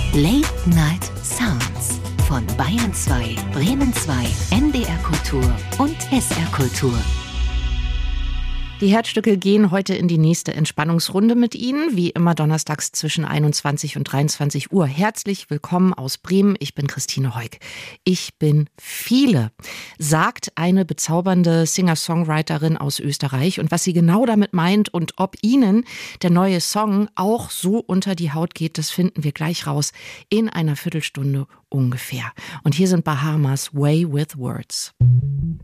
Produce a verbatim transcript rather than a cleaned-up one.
Late Night Sounds von Bayern zwei, Bremen zwei, N D R Kultur und S R Kultur. Die Herzstücke gehen heute in die nächste Entspannungsrunde mit Ihnen, wie immer donnerstags zwischen einundzwanzig und dreiundzwanzig Uhr. Herzlich willkommen aus Bremen, ich bin Christine Heuk. Ich bin viele, sagt eine bezaubernde Singer-Songwriterin aus Österreich. Und was sie genau damit meint und ob Ihnen der neue Song auch so unter die Haut geht, das finden wir gleich raus in einer Viertelstunde ungefähr. Und hier sind Bahamas, Way with Words.